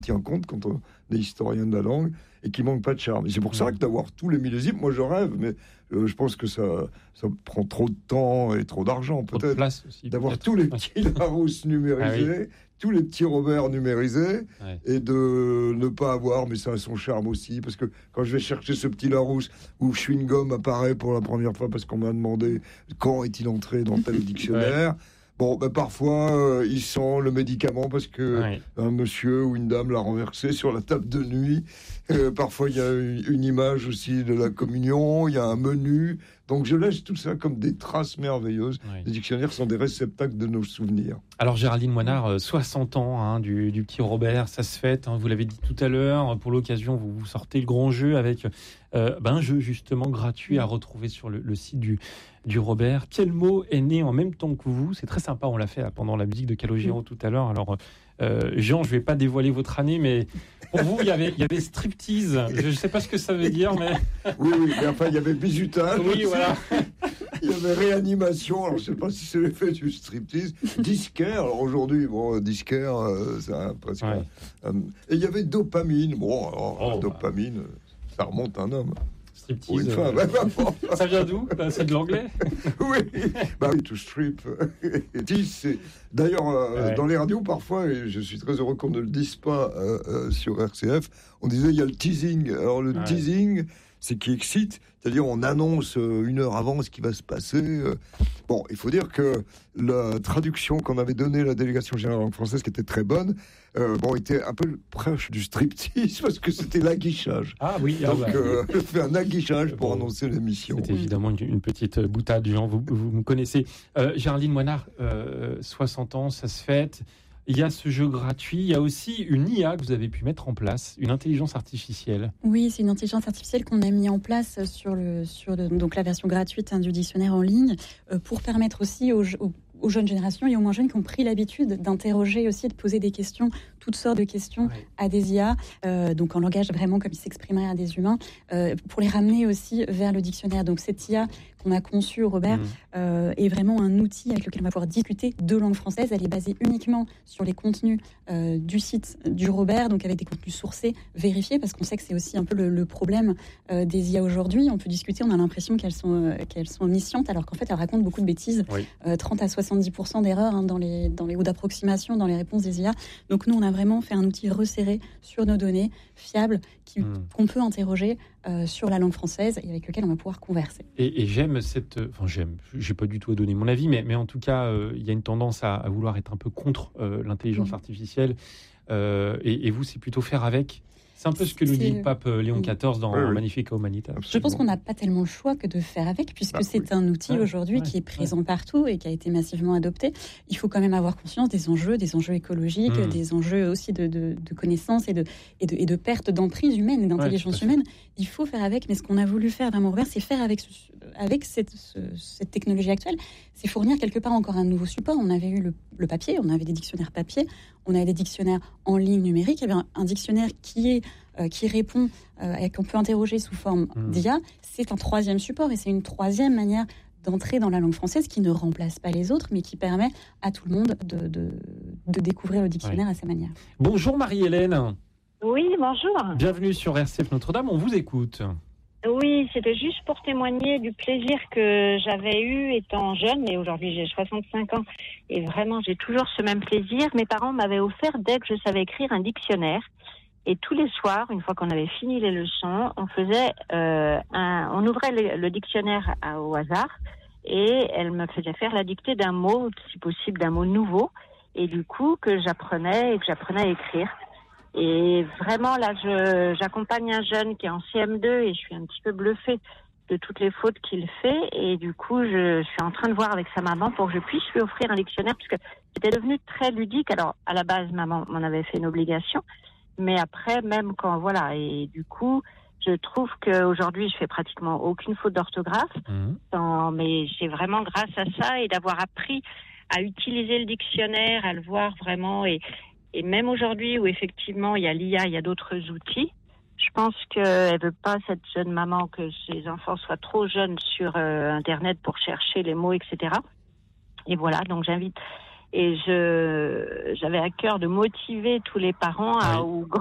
tient compte quand on est historien de la langue et qui manque pas de charme. Et c'est pour ça que d'avoir tous les millésimes, moi je rêve, mais je pense que ça prend trop de temps et trop d'argent trop peut-être. de place aussi, d'avoir peut-être. tous les petits Larousse numérisés, tous les petits Robert numérisés, et de ne pas avoir, mais ça a son charme aussi, parce que quand je vais chercher ce petit Larousse où chewing-gum apparaît pour la première fois parce qu'on m'a demandé quand est-il entré dans tel dictionnaire. Bon, parfois, il sent le médicament parce que un monsieur ou une dame l'a renversé sur la table de nuit. Parfois, il y a une image aussi de la communion, il y a un menu. Donc, je laisse tout ça comme des traces merveilleuses. Les dictionnaires sont des réceptacles de nos souvenirs. Alors, Géraldine Moinard, 60 ans du petit Robert, ça se fête. Vous l'avez dit tout à l'heure. Pour l'occasion, vous sortez le grand jeu avec un jeu justement gratuit à retrouver sur le site du Robert. Quel mot est né en même temps que vous? C'est très sympa, on l'a fait pendant la musique de Calogero tout à l'heure. Alors, Jean, je ne vais pas dévoiler votre année, mais pour vous, il y avait striptease. Je ne sais pas ce que ça veut dire, mais... Oui, mais enfin, il y avait bizutage. Oui, voilà. Il y avait réanimation, alors je ne sais pas si c'est l'effet du striptease. Disquaire, alors aujourd'hui, disquaire, c'est presque... et il y avait dopamine. Dopamine, ça remonte un homme. Striptease. Ça vient d'où? C'est de l'anglais? Oui, to strip. D'ailleurs, dans les radios, parfois, et je suis très heureux qu'on ne le dise pas sur RCF, on disait il y a le teasing. Alors le teasing, c'est qui excite, c'est-à-dire on annonce une heure avant ce qui va se passer. Bon, il faut dire que la traduction qu'on avait donnée à la délégation générale de langue française, qui était très bonne, était un peu proche du striptease parce que c'était l'aguichage. Ah oui, donc je fais un aguichage pour annoncer l'émission. C'était évidemment une petite boutade, Jean, vous me connaissez. Géraldine Moinard, 60 ans, ça se fête. Il y a ce jeu gratuit, il y a aussi une IA que vous avez pu mettre en place, une intelligence artificielle. Oui, c'est une intelligence artificielle qu'on a mis en place sur donc la version gratuite du dictionnaire en ligne pour permettre aussi aux jeunes générations et aux moins jeunes qui ont pris l'habitude d'interroger aussi, de poser des questions, toutes sortes de questions à des IA, donc en langage vraiment comme il s'exprimerait à des humains, pour les ramener aussi vers le dictionnaire. Donc cette IA qu'on a conçue au Robert est vraiment un outil avec lequel on va pouvoir discuter de langue française. Elle est basée uniquement sur les contenus du site du Robert, donc avec des contenus sourcés, vérifiés, parce qu'on sait que c'est aussi un peu le problème des IA aujourd'hui. On peut discuter, on a l'impression qu'elles sont omniscientes, alors qu'en fait elles racontent beaucoup de bêtises, 30 à 70% d'erreurs dans les ou d'approximations dans les réponses des IA. Donc nous, on a vraiment fait un outil resserré sur nos données, fiable, qu'on peut interroger sur la langue française et avec lequel on va pouvoir converser. Et j'aime j'ai pas du tout à donner mon avis, mais en tout cas, il y a une tendance à vouloir être un peu contre l'intelligence artificielle. Et vous, c'est plutôt faire avec. C'est un peu ce que nous dit le pape Léon XIV dans Magnificat Humanitas. Je pense qu'on n'a pas tellement le choix que de faire avec, puisque c'est un outil aujourd'hui qui est présent partout et qui a été massivement adopté. Il faut quand même avoir conscience des enjeux écologiques, des enjeux aussi de connaissances et de perte d'emprise humaine et d'intelligence humaine. Il faut faire avec, mais ce qu'on a voulu faire vraiment, Robert, c'est faire avec cette technologie actuelle, c'est fournir quelque part encore un nouveau support. On avait eu le papier, on avait des dictionnaires papier, on avait des dictionnaires en ligne numérique. Il y avait un dictionnaire qui répond et qu'on peut interroger sous forme d'IA. C'est un troisième support et c'est une troisième manière d'entrer dans la langue française qui ne remplace pas les autres, mais qui permet à tout le monde de découvrir le dictionnaire à sa manière. Bonjour Marie-Hélène. Oui, bonjour. Bienvenue sur RCF Notre-Dame, on vous écoute. Oui, c'était juste pour témoigner du plaisir que j'avais eu étant jeune, et aujourd'hui j'ai 65 ans, et vraiment j'ai toujours ce même plaisir. Mes parents m'avaient offert, dès que je savais écrire, un dictionnaire, et tous les soirs, une fois qu'on avait fini les leçons, on faisait on ouvrait le dictionnaire au hasard, et elle me faisait faire la dictée d'un mot, si possible d'un mot nouveau, et du coup que j'apprenais à écrire. Et vraiment, là, j'accompagne un jeune qui est en CM2 et je suis un petit peu bluffée de toutes les fautes qu'il fait. Et du coup, je suis en train de voir avec sa maman pour que je puisse lui offrir un dictionnaire, parce que c'était devenu très ludique. Alors, à la base, maman m'en avait fait une obligation. Mais après, même quand, voilà. Et du coup, je trouve qu'aujourd'hui, je fais pratiquement aucune faute d'orthographe. Mais c'est vraiment grâce à ça et d'avoir appris à utiliser le dictionnaire, à le voir vraiment. Et même aujourd'hui où effectivement il y a l'IA, il y a d'autres outils, je pense qu'elle veut pas, cette jeune maman, que ses enfants soient trop jeunes sur Internet pour chercher les mots, etc. Et voilà, donc j'invite Et j'avais à cœur de motiver tous les parents ou